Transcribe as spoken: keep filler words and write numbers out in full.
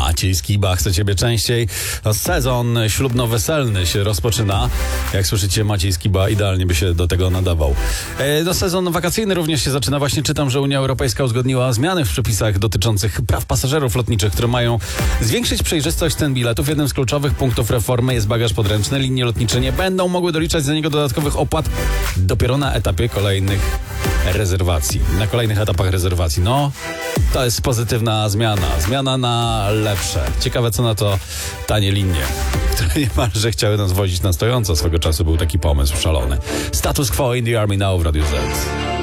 Maciej Skiba chce ciebie częściej. No, sezon ślubno-weselny się rozpoczyna. Jak słyszycie, Maciej Skiba idealnie by się do tego nadawał. E, no, sezon wakacyjny również się zaczyna. Właśnie czytam, że Unia Europejska uzgodniła zmiany w przepisach dotyczących praw pasażerów lotniczych, które mają zwiększyć przejrzystość cen biletów. Jednym z kluczowych punktów reformy jest bagaż podręczny. Linie lotnicze nie będą mogły doliczać za niego dodatkowych opłat dopiero na etapie kolejnych rezerwacji. Na kolejnych etapach rezerwacji. No, to jest pozytywna zmiana. Zmiana na lepsze. Ciekawe, co na to tanie linie, które niemalże chciały nas wozić na stojąco. Swego czasu był taki pomysł szalony. Status Quo in the Army Now w Radiu Z.